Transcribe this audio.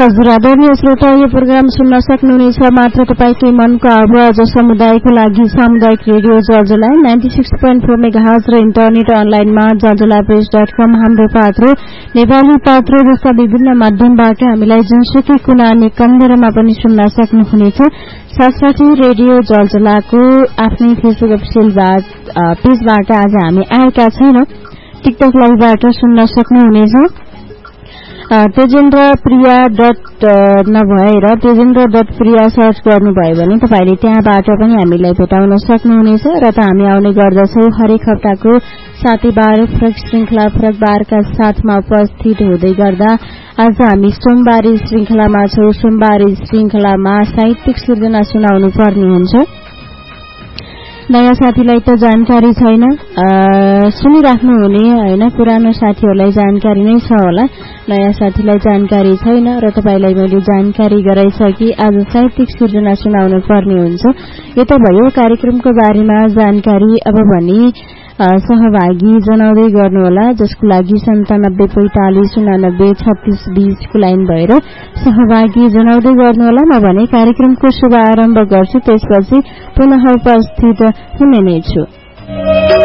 हजुर आदरणीय श्रोता, यो प्रोग्राम सुन्न सक्नुहुनेछ मात्र तपाईकै मनको आवाज समुदायको लागि सामुदायिक रेडियो जर्जलाई 96.4 मेगाहर्ज र इन्टरनेट अनलाइनमा जर्जलाप्रेस.com हाम्रो पात्रो नेपाली पात्रो जस्ता विभिन्न माध्यमबाट हामीलाई जुनसुकै कुना अनि कन्देरमा पनि सुन्न सक्नुहुनेछ। साथसाथै रेडियो जर्जलाको आफ्नै फेसबुक अफिसियल पेजबाट आज हामी आएका छैनौं। टिकटक लाइभबाट सुन्न सक्नुहुनेछ। तेजेन्द्र प्रिया नभएर तेजेन्द्र.प्रिया सर्च गर्नुभयो भने तपाईले त्यहाँबाट पनि हामीलाई भेटाउन सक्नुहुनेछ। र त हामी आउने गर्दछौं हरेक हप्ताको साथै फरक श्रृंखला फरक बारका साथमा उपस्थित हुँदै गर्दा आज हामी सोमबारी श्रृंखलामा छौं। सोमबारी श्रृंखलामा साहित्यिक सृजना सुनाउनु पर्ने हुन्छ। नयाँ साथीलाई त जानकारी छैन, सुनिराख्नु हुने हैन, पुरानो साथीहरूलाई जानकारी नै छ होला, नयाँ साथीलाई जानकारी छैन र तपाईलाई मैले जानकारी गराइसके आज साहित्यिक सृजना सुनाउनु पर्ने हुन्छ। यो त भयो कार्यक्रमको बारेमा जानकारी। अब भने सहभागी जनाउँदै गर्नुहोला, जसको लागि 97 45 89 36 20 को लाइन भएर सहभागी जनाउँदै गर्नुहोला। म भने कार्यक्रमको शुभारम्भ गर्छु, त्यसपछि पुनः उपस्थित हुने नै छु।